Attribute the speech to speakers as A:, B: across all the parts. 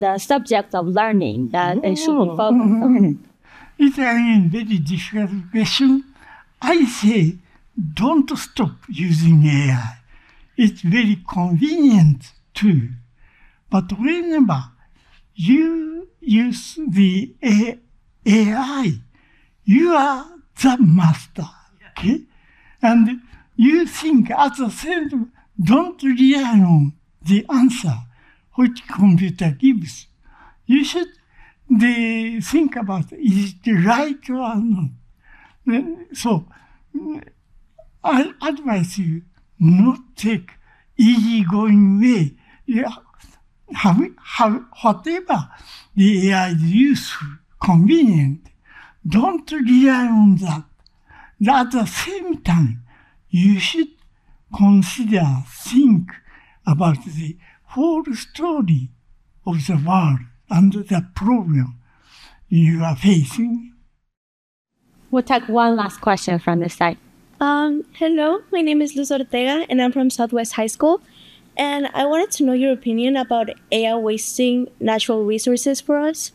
A: the subject of learning that they should be focused on?
B: It's again very difficult question. I say, don't stop using AI. It's very convenient too. But whenever you use the AI, you are the master, okay? And you think at the same time, don't rely on the answer which computer gives. You should think about, is it right or not? So I advise you not take easygoing way. Whatever the AI is useful, convenient, don't rely on that. At the same time, you should think about the whole story of the world and the problem you are facing.
A: We'll take one last question from this side.
C: Hello, my name is Luz Ortega, and I'm from Southwest High School. And I wanted to know your opinion about AI wasting natural resources for us.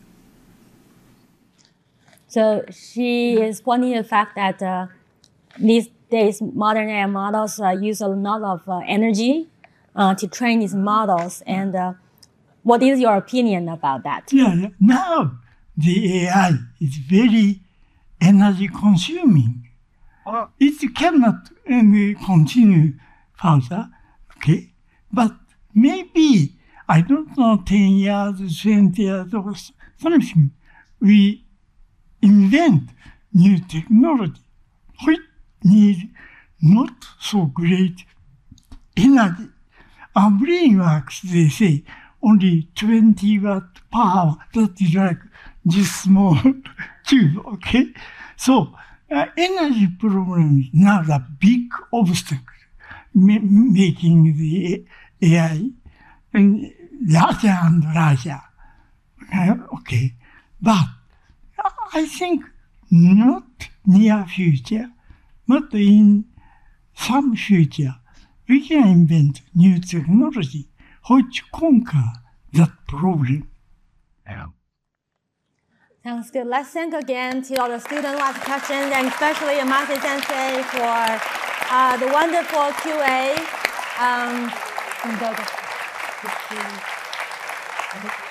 D: So she is pointing the fact that these days modern AI models use a lot of energy to train these models. And what is your opinion about that?
B: Yeah, now the AI is very energy consuming. It cannot continue further, okay? But maybe, I don't know, 10 years, 20 years or something, we invent new technology which need not so great energy. Our brain works, they say, only 20 watt power. That is like this small tube, okay? So, energy problem is now the big obstacle making the AI larger and larger. Okay, but I think not near future, but in some future, we can invent new technology which conquer that problem.
E: Yeah.
D: Sounds good. Let's thank again to all the students who asked questions, and especially Yamase Sensei for the wonderful QA.